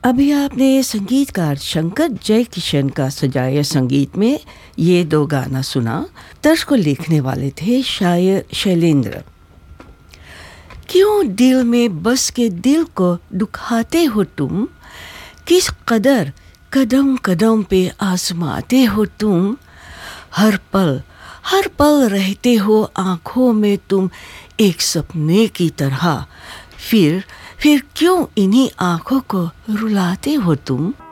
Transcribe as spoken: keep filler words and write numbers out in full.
अभी आपने संगीतकार शंकर जयकिशन का सजाए संगीत में ये दो गाना सुना। तर्ज को लिखने वाले थे शायर शैलेंद्र। क्यों दिल में बस के दिल को दुखाते हो तुम, किस कदर कदम कदम पे आजमाते हो तुम, हर पल हर पल रहते हो आँखों में तुम एक सपने की तरह, फिर फिर क्यों इन्हीं आँखों को रुलाते हो तुम।